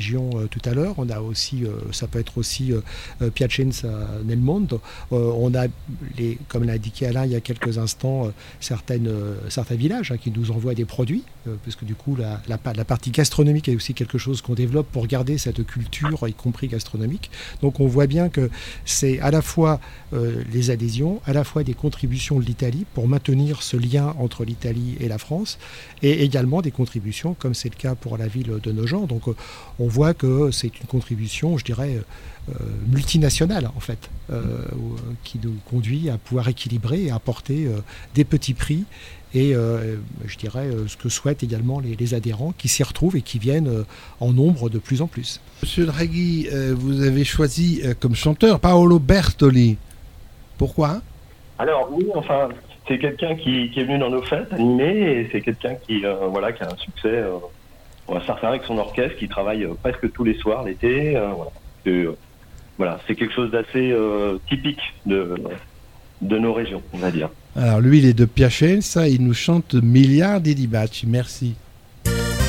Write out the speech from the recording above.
tout à l'heure, on a aussi, ça peut être aussi Piacenza nel Mondo. On a, comme l'a indiqué Alain il y a quelques instants, certains villages qui nous envoient des produits, parce que du coup la partie gastronomique est aussi quelque chose qu'on développe pour garder cette culture, y compris gastronomique. Donc on voit bien que c'est à la fois les adhésions, à la fois des contributions de l'Italie pour maintenir ce lien entre l'Italie et la France, et également des contributions, comme c'est le cas pour la ville de Nogent. Donc on voit que c'est une contribution, je dirais, multinationale, en fait, qui nous conduit à pouvoir équilibrer et apporter des petits prix et, je dirais, ce que souhaitent également les adhérents qui s'y retrouvent et qui viennent en nombre de plus en plus. Monsieur Draghi, vous avez choisi comme chanteur Paolo Bertoli. Pourquoi ? Alors, oui, enfin, c'est quelqu'un qui est venu dans nos fêtes animées et c'est quelqu'un qui a un succès certain avec son orchestre, qui travaille presque tous les soirs l'été. C'est quelque chose d'assez typique de nos régions, on va dire. Alors lui, il est de Piacenza, il nous chante Miliardi di baci. Merci.